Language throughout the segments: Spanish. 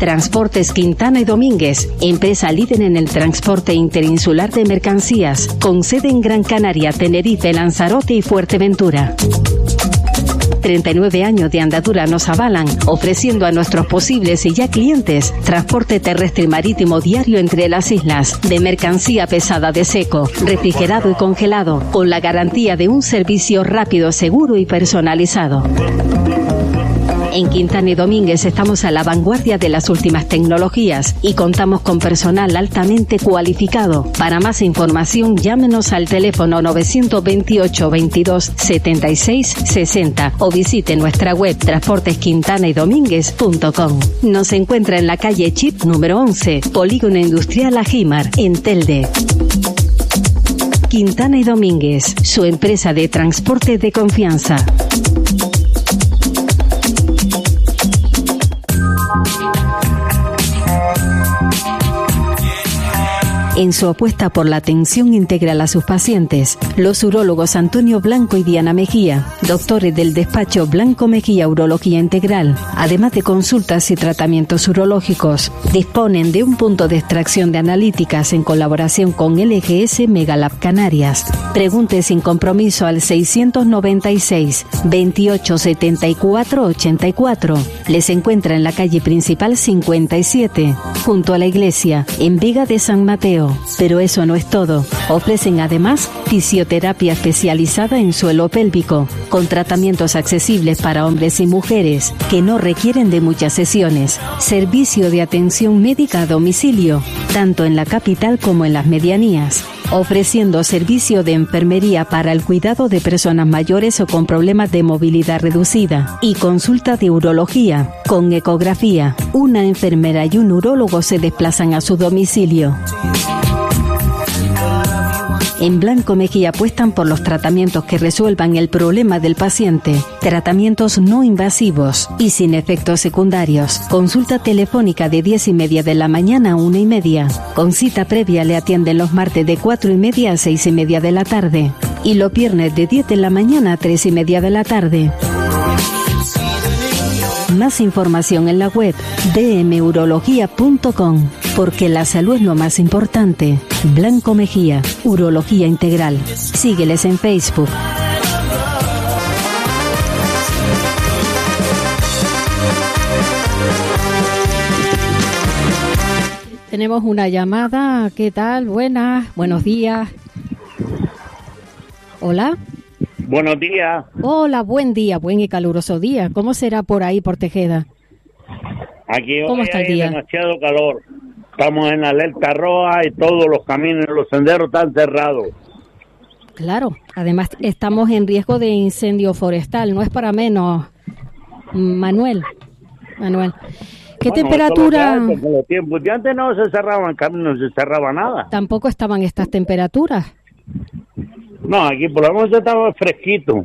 Transportes Quintana y Domínguez, empresa líder en el transporte interinsular de mercancías, con sede en Gran Canaria, Tenerife, Lanzarote y Fuerteventura. 39 años de andadura nos avalan, ofreciendo a nuestros posibles y ya clientes transporte terrestre y marítimo diario entre las islas, de mercancía pesada de seco, refrigerado y congelado, con la garantía de un servicio rápido, seguro y personalizado. En Quintana y Domínguez estamos a la vanguardia de las últimas tecnologías y contamos con personal altamente cualificado. Para más información, llámenos al teléfono 928 22 76 60 o visite nuestra web transportesquintanaydomínguez.com. Nos encuentra en la calle Chip número 11, Polígono Industrial Ajimar, en Telde. Quintana y Domínguez, su empresa de transporte de confianza. En su apuesta por la atención integral a sus pacientes, los urólogos Antonio Blanco y Diana Mejía, doctores del despacho Blanco Mejía Urología Integral, además de consultas y tratamientos urológicos, disponen de un punto de extracción de analíticas en colaboración con LGS Megalab Canarias. Pregunte sin compromiso al 696 28 74 84. Les encuentra en la calle principal 57, junto a la iglesia, en Vega de San Mateo. Pero eso no es todo. Ofrecen además fisioterapia especializada en suelo pélvico, con tratamientos accesibles para hombres y mujeres que no requieren de muchas sesiones. Servicio de atención médica a domicilio, tanto en la capital como en las medianías. Ofreciendo servicio de enfermería para el cuidado de personas mayores o con problemas de movilidad reducida y consulta de urología, con ecografía. Una enfermera y un urólogo se desplazan a su domicilio. En Blanco Mejía apuestan por los tratamientos que resuelvan el problema del paciente. Tratamientos no invasivos y sin efectos secundarios. Consulta telefónica de 10:30 de la mañana a 1:30. Con cita previa le atienden los martes de 4:30 a 6:30 de la tarde. Y los viernes de 10 de la mañana a 3:30 de la tarde. Más información en la web dmurología.com, porque la salud es lo más importante. Blanco Mejía, Urología Integral. Sígueles en Facebook. Tenemos una llamada. ¿Qué tal? Buenos días. Hola. Buenos días. Hola, buen día, buen y caluroso día. ¿Cómo será por ahí, por Tejeda? Aquí ¿Cómo hoy está el hay día? demasiado calor. Estamos en alerta roja y todos los caminos, los senderos están cerrados. Claro, además estamos en riesgo de incendio forestal, no es para menos. Manuel, ¿qué temperatura? Con los tiempos de antes no se cerraban caminos, no se cerraba nada. Tampoco estaban estas temperaturas. No, aquí por lo menos estaba fresquito.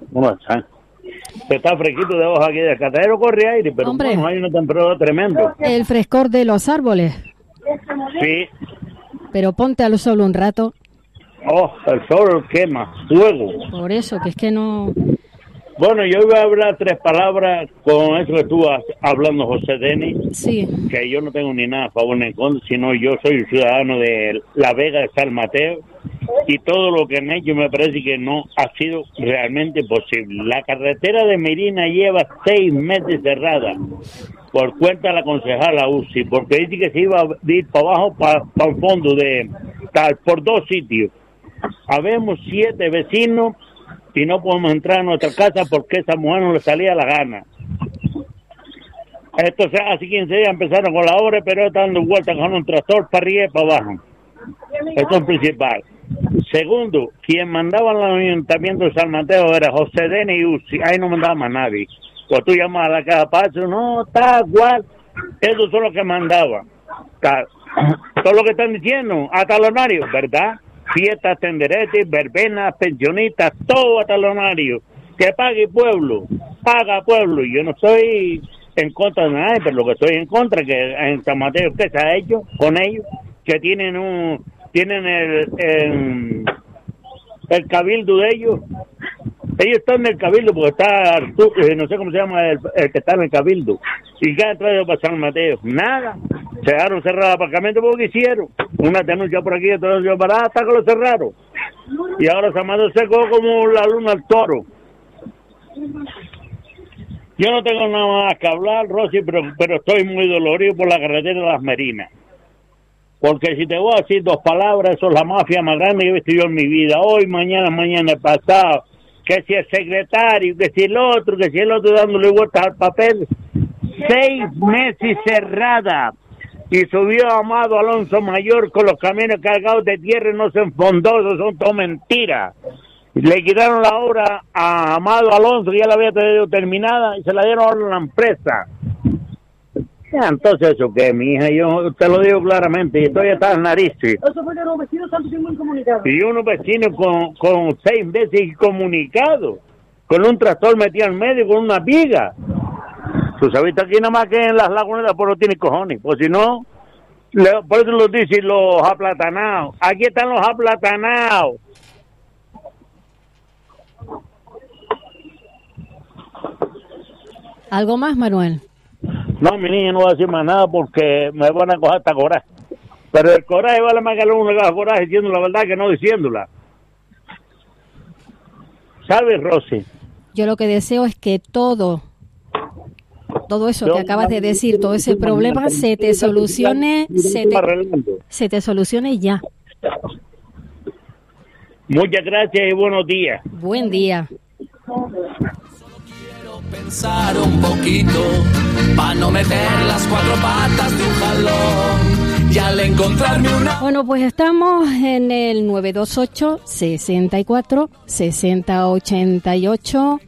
Está fresquito debajo aquí del catadero, corre aire, pero Hombre, bueno, hay una temperatura tremenda. El frescor de los árboles. Sí. Pero ponte al sol un rato. Oh, el sol quema, fuego. Por eso, que es que no... Bueno, yo iba a hablar 3 palabras con eso que tú hablando, José Denis. Sí. Que yo no tengo ni nada a favor ni en contra, sino yo soy un ciudadano de La Vega de San Mateo y todo lo que han hecho me parece que no ha sido realmente posible. La carretera de Merina lleva 6 meses cerrada por cuenta de la concejala UCI, porque dice que se iba a ir para abajo, para el fondo de tal, por 2 sitios. Habemos 7 vecinos y no podemos entrar a nuestra casa porque esa mujer no le salía la gana. Entonces, hace 15 días empezaron con la obra, pero están dando vueltas con un tractor para arriba y para abajo. Eso es principal. Segundo, quien mandaba al ayuntamiento de San Mateo era José Denis y Uzi. Ahí no mandaba más nadie. Cuando tú llamas a la caja Paso, no, está igual. Esos son los que mandaban. Todo lo que están diciendo, a talonario, ¿verdad? Fiestas, tenderetes, verbenas, pensionistas, todo a talonario. Que pague pueblo, paga pueblo. Yo no estoy en contra de nadie, pero lo que estoy en contra es que en San Mateo, ¿qué se ha hecho con ellos? Que tienen el cabildo de ellos, Ellos están en el Cabildo, porque está Arturo, no sé cómo se llama el que está en el Cabildo. ¿Y qué han traído para San Mateo? Nada. Se dejaron cerrar el aparcamiento porque hicieron. Una denuncia por aquí, otra denuncia para hasta que lo cerraron. Y ahora San Mateo secó como la luna al toro. Yo no tengo nada más que hablar, Rosy, pero estoy muy dolorido por la carretera de Las Merinas. Porque si te voy a decir 2 palabras, eso es la mafia más grande que he visto yo en mi vida. Hoy, mañana pasado. Que si el secretario, que si el otro dándole vueltas al papel. 6 meses cerrada. Y subió Amado Alonso Mayor con los camiones cargados de tierra y no se enfondó. Eso son todo mentiras. Le quitaron la obra a Amado Alonso, que ya la había tenido terminada, y se la dieron ahora a la empresa. Ya, entonces, ¿eso qué, mi hija? Yo te lo digo claramente, y estoy hasta las narices. Eso fue de los vecinos tanto tiempo incomunicados. Y unos vecinos con 6 meses incomunicados, con un tractor metido al medio, con una viga. Tú sabes, aquí nada más que en las laguneras, pues no tiene cojones, pues si no, por eso lo dicen los aplatanados. Aquí están los aplatanados. ¿Algo más, Manuel? No, mi niña, no voy a decir más nada porque me van a coger hasta coraje. Pero el coraje vale más que uno que haga coraje diciendo la verdad que no diciéndola. ¿Sabes, Rosy? Yo lo que deseo es que todo eso que acabas de decir, todo ese problema se te solucione, se te solucione ya. Muchas gracias y buenos días. Buen día. Pensar un poquito para no meter las 4 patas de un jalón y al encontrarme una... Bueno, pues estamos en el 928 64 60 88